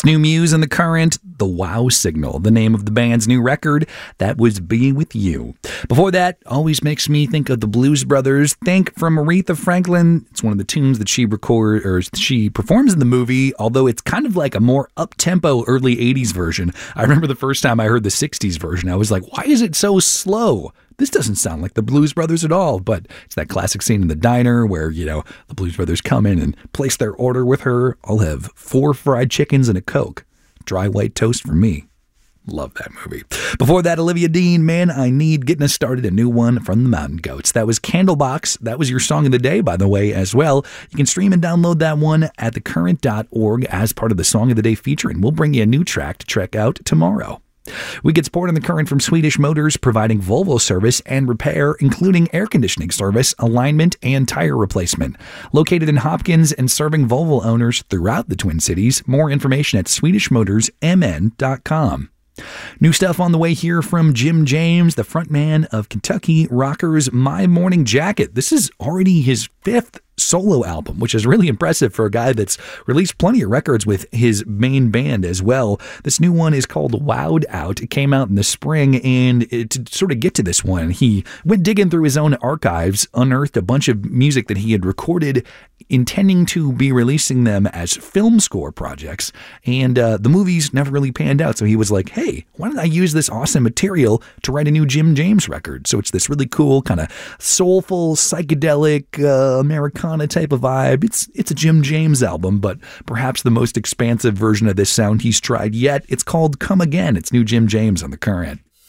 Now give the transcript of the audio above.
It's New Muse and The Current, The Wow Signal, the name of the band's new record. That was Be With You. Before that, always makes me think of the Blues Brothers. Think from Aretha Franklin. It's one of the tunes that she performs in the movie, although it's kind of like a more up-tempo early 80s version. I remember the first time I heard the 60s version, I was like, why is it so slow? This doesn't sound like the Blues Brothers at all, but it's that classic scene in the diner where, the Blues Brothers come in and place their order with her. I'll have 4 fried chickens and a Coke. Dry white toast for me. Love that movie. Before that, Olivia Dean, Man I Need, getting us started, a new one from the Mountain Goats. That was Candlebox. That was your song of the day, by the way, as well. You can stream and download that one at thecurrent.org as part of the Song of the Day feature, and we'll bring you a new track to check out tomorrow. We get support on The Current from Swedish Motors, providing Volvo service and repair, including air conditioning service, alignment, and tire replacement. Located in Hopkins and serving Volvo owners throughout the Twin Cities. More information at swedishmotorsmn.com. New stuff on the way here from Jim James, the frontman of Kentucky Rockers' My Morning Jacket. This is already his 5th solo album, which is really impressive for a guy that's released plenty of records with his main band as well. This new one is called Wowed Out. It came out in the spring, and to sort of get to this one, he went digging through his own archives, unearthed a bunch of music that he had recorded, intending to be releasing them as film score projects, and the movies never really panned out, so he was like, hey, why don't I use this awesome material to write a new Jim James record? So it's this really cool, kind of soulful, psychedelic, Americana type of vibe. It's a Jim James album, but perhaps the most expansive version of this sound he's tried yet. It's called Come Again. It's new Jim James on The Current.